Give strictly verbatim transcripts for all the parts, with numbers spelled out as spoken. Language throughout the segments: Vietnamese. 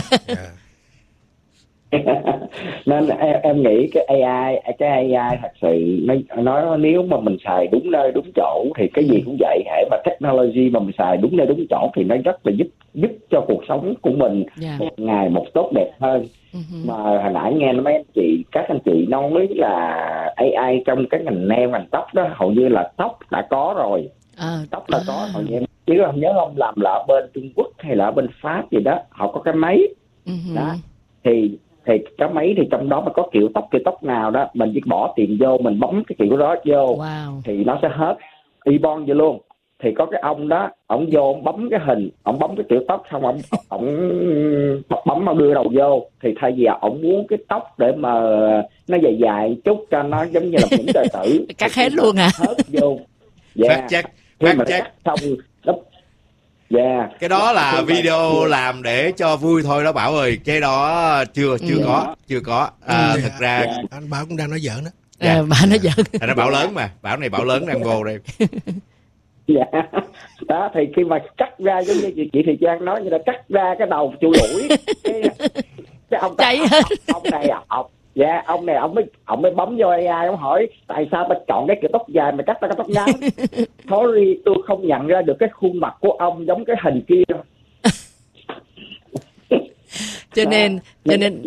Yeah. Nên em, em nghĩ cái a i cái a i thật sự nó nói nếu mà mình xài đúng nơi đúng chỗ thì cái gì cũng vậy. Hễ mà technology mà mình xài đúng nơi đúng chỗ thì nó rất là giúp giúp cho cuộc sống của mình Yeah. một ngày một tốt đẹp hơn. Uh-huh. Mà hồi nãy nghe mấy anh chị các anh chị nói là a i trong cái ngành nail ngành tóc đó, hầu như là tóc đã có rồi. À, Tóc là à. có hầu như em chứ không nhớ không làm là ở bên Trung Quốc hay là ở bên Pháp gì đó, họ có cái máy. Uh-huh. Đó thì thì cái máy thì trong đó mà có kiểu tóc kiểu tóc nào đó mình chỉ bỏ tiền vô, mình bấm cái kiểu đó vô. Wow. Thì nó sẽ hết y bon vậy luôn. Thì có cái ông đó, ông vô ông bấm cái hình, ông bấm cái kiểu tóc xong ông ông bấm mà đưa đầu vô, thì thay vì ông muốn cái tóc để mà nó dài dài chút cho nó giống như là những đời tử cắt hết luôn à? Hết vô. Yeah. Phát check, phát check. Xong nó Yeah. Cái đó là Cái video mà... làm để cho vui thôi đó Bảo ơi, cái đó chưa chưa ừ. có chưa có à, ừ. Thật ra yeah. Anh Bảo cũng đang nói giỡn đó. Dạ. À, bà nói giỡn. Thành ra Bảo lớn mà, Bảo này Bảo lớn đang vô đây. Dạ. Đó thì khi mà cắt ra giống như chị, chị Thị Trang nói như là cắt ra cái đầu chui lủi cái, cái ông chạy hết. Ông này ông Dạ, ông này ông mới ông mới bấm vô a i, ông hỏi tại sao ta chọn cái kiểu tóc dài mà cắt ta cái tóc ngắn. Sorry, tôi không nhận ra được cái khuôn mặt của ông giống cái hình kia. cho nên cho nên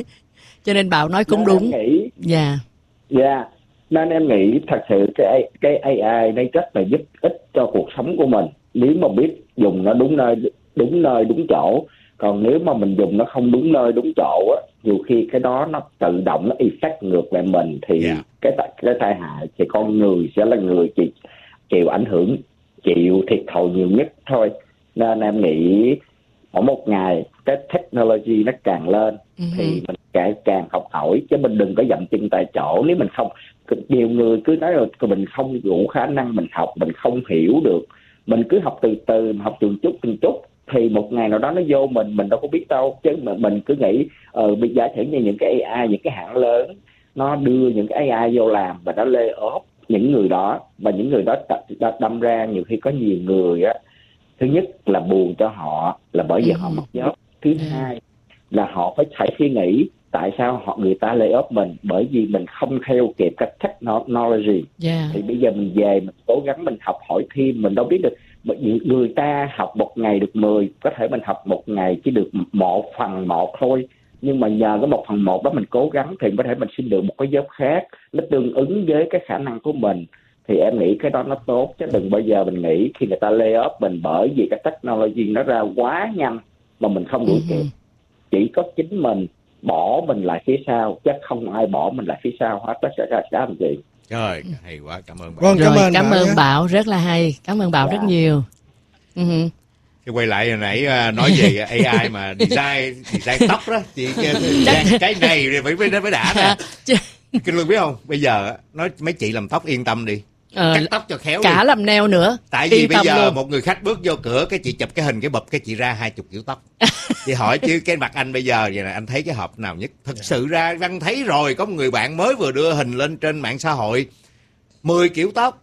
cho nên Bảo nói cũng đúng. Dạ. Dạ. Nên em nghĩ thật sự cái cái a i đây rất là giúp ích cho cuộc sống của mình nếu mà biết dùng nó đúng nơi đúng nơi đúng chỗ. Còn nếu mà mình dùng nó không đúng nơi đúng chỗ á, nhiều khi cái đó nó tự động nó effect ngược lại mình thì yeah. cái cái tai hại thì con người sẽ là người chịu, chịu ảnh hưởng, chịu thiệt thòi nhiều nhất thôi. Nên em nghĩ mỗi một ngày cái technology nó càng lên uh-huh. thì mình càng càng học hỏi, chứ mình đừng có dậm chân tại chỗ. Nếu mình không, nhiều người cứ nói là mình không đủ khả năng mình học, mình không hiểu được, mình cứ học từ từ, học từng chút từng chút thì một ngày nào đó nó vô mình, mình đâu có biết đâu. Chứ mà mình cứ nghĩ ờ bây giờ thể như những cái a i, những cái hãng lớn nó đưa những cái a i vô làm và nó lay off những người đó, và những người đó đâm ra nhiều khi có nhiều người á, thứ nhất là buồn cho họ là bởi vì ừ. họ mất job, thứ ừ. hai là họ phải phải suy nghĩ tại sao họ người ta lay off mình, bởi vì mình không theo kịp cái technology. Yeah. Thì bây giờ mình về mình cố gắng mình học hỏi thêm, mình đâu biết được người ta học một ngày được mười, có thể mình học một ngày chỉ được một phần một thôi, nhưng mà nhờ cái một phần một đó mình cố gắng thì có thể mình xin được một cái job khác nó tương ứng với cái khả năng của mình. Thì em nghĩ cái đó nó tốt, chứ đừng bao giờ mình nghĩ khi người ta lay off mình bởi vì cái technology nó ra quá nhanh mà mình không đuổi kịp. Chỉ có chính mình bỏ mình lại phía sau, chắc không ai bỏ mình lại phía sau hết tất cả các anh chị. Trời, hay quá, cảm ơn Bảo. Vâng, cảm ơn cảm ơn Bảo, rất là hay. Cảm ơn Bảo dạ. rất nhiều. Uh-huh. Thì quay lại hồi nãy nói về a i mà design design tóc đó, chị design cái này thì phải phải đã nè. Kinh Lương biết không? Bây giờ nói mấy chị làm tóc yên tâm đi. Ờ, cắt tóc cho khéo cả đi. Làm nail nữa. Tại vì bây giờ luôn. Một người khách bước vô cửa cái chị chụp cái hình cái bụp cái chị ra hai chục kiểu tóc. Chị hỏi chứ cái mặt anh bây giờ vậy này anh thấy cái hộp nào nhất? Thật sự ra Văn thấy rồi, có một người bạn mới vừa đưa hình lên trên mạng xã hội mười kiểu tóc.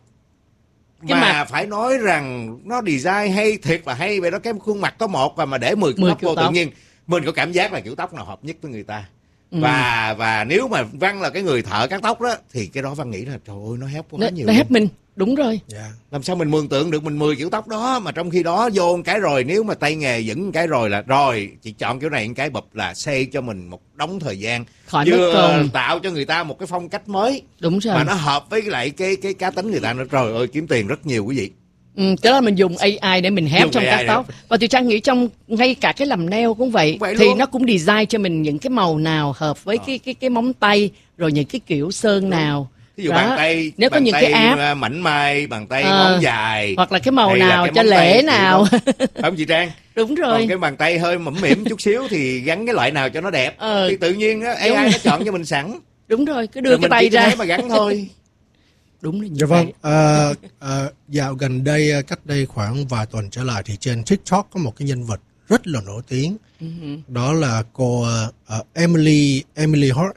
Cái mà mặt... phải nói rằng nó design hay thiệt là hay, vậy đó, cái khuôn mặt có một và mà để mười kiểu tóc vô tóc. Tự nhiên mình có cảm giác là kiểu tóc nào hợp nhất với người ta. Ừ. Và và nếu mà Văn là cái người thợ cắt tóc đó thì cái đó Văn nghĩ là trời ơi nó help quá nhiều. Nó help mình, đúng rồi. Yeah. Làm sao mình mường tượng được mình mười kiểu tóc đó, mà trong khi đó vô một cái rồi, nếu mà tay nghề vững một cái rồi là rồi chị chọn kiểu này một cái bụp là xây cho mình một đống thời gian, khỏi vừa tạo cho người ta một cái phong cách mới. Đúng rồi. Mà nó hợp với lại cái cái cá tính người ta nữa, trời ơi kiếm tiền rất nhiều quý vị. Ừ, cái đó mình dùng a i để mình help trong cắt tóc. Và tôi Trang nghĩ trong ngay cả cái làm nail cũng vậy, vậy thì luôn. Nó cũng design cho mình những cái màu nào hợp với à. cái cái cái móng tay, rồi những cái kiểu sơn nào. Ví dụ bàn tay, nếu bàn có những tay cái app mảnh mai, bàn tay à, móng dài, hoặc là cái màu nào cho lễ nào. Phải không chị Trang? Đúng rồi. Còn cái bàn tay hơi mẫm mỉm chút xíu thì gắn cái loại nào cho nó đẹp. Ờ, thì tự nhiên á a i nó chọn cho mình sẵn. Đúng rồi, cứ đưa rồi cái tay ra mình mà gắn thôi. Đúng là như dạ vậy. Vâng, à, à, dạo gần đây, cách đây khoảng vài tuần trở lại thì trên TikTok có một cái nhân vật rất là nổi tiếng. Uh-huh. Đó là cô uh, Emily Emily Hart.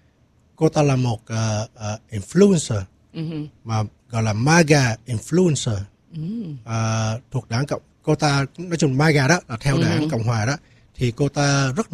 Cô ta là một uh, uh, influencer uh-huh. mà gọi là MAGA influencer uh-huh. uh, thuộc đảng Cộng. Cô ta nói chung MAGA đó là theo đảng uh-huh. Cộng hòa đó, thì cô ta rất